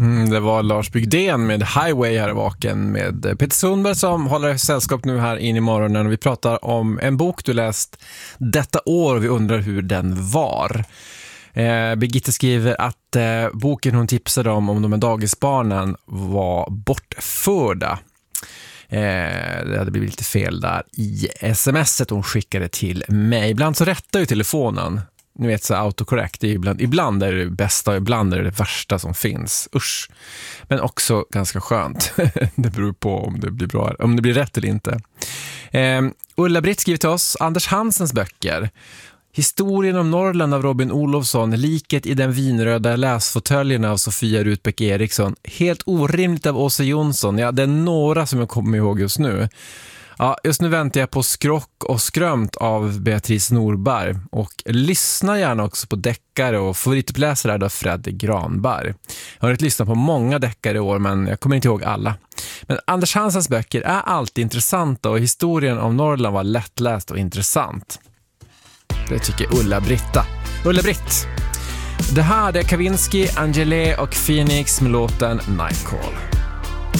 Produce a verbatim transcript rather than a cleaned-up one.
Mm, det var Lars Bygden med Highway här i vaken med Peter Sundberg som håller sällskap nu här in i morgonen. Vi pratar om en bok du läst detta år och vi undrar hur den var. Eh, Birgitta skriver att eh, boken hon tipsade om om de här dagisbarnen var bortförda. Eh, det hade blivit lite fel där i smset hon skickade till mig. Ibland så rättar ju telefonen. Ni vet så autocorrect, det är ibland, ibland är det bästa och ibland är det det värsta som finns. Usch. Men också ganska skönt. Det beror på om det blir bra, om det blir rätt eller inte. Eh, Ulla-Britt skriver till oss Anders Hansens böcker. Historien om Norrland av Robin Olofsson, Liket i den vinröda läsfåtöljerna av Sofia Rutbeck Eriksson. Helt orimligt av Åse Jonsson. Ja, det är några som jag kommer ihåg just nu. Ja, just nu väntar jag på Skrock och skrömt av Beatrice Norberg. Och lyssna gärna också på deckare och favorituppläsare av Fred Granberg. Jag har inte lyssnat på många deckare i år men jag kommer inte ihåg alla. Men Anders Hansens böcker är alltid intressanta och historien om Norrland var lättläst och intressant. Det tycker Ulla-Britta. Ulla-Britt. Det här är Kavinsky, Angelé och Phoenix med låten Nightcall.